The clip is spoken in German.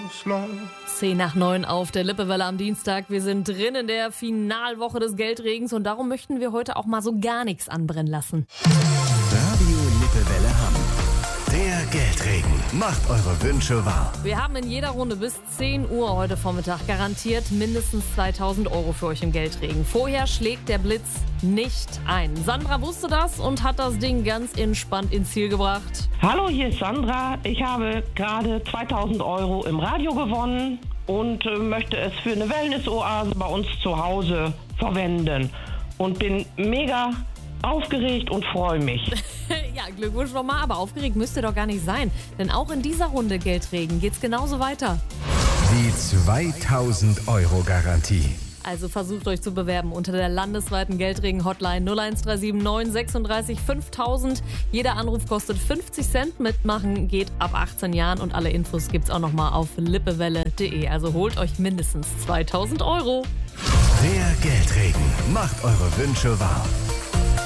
10 nach 9 auf der Lippewelle am Dienstag. Wir sind drin in der Finalwoche des Geldregens und darum möchten wir heute auch mal so gar nichts anbrennen lassen. Radio Lippewelle Hamm. Der Geldregen macht eure Wünsche wahr. Wir haben in jeder Runde bis 10 Uhr heute Vormittag garantiert mindestens 2.000 Euro für euch im Geldregen. Vorher schlägt der Blitz nicht ein. Sandra wusste das und hat das Ding ganz entspannt ins Ziel gebracht. Hallo, hier ist Sandra. Ich habe gerade 2.000 Euro im Radio gewonnen und möchte es für eine Wellness-Oase bei uns zu Hause verwenden. Und bin mega aufgeregt und freue mich. Ja, Glückwunsch nochmal, aber aufgeregt müsst ihr doch gar nicht sein. Denn auch in dieser Runde Geldregen geht's genauso weiter. Die 2.000 Euro Garantie. Also versucht euch zu bewerben unter der landesweiten Geldregen-Hotline 01379 936 5000. Jeder Anruf kostet 50 Cent. Mitmachen geht ab 18 Jahren und alle Infos gibt's auch nochmal auf lippewelle.de. Also holt euch mindestens 2.000 Euro. Der Geldregen macht eure Wünsche wahr.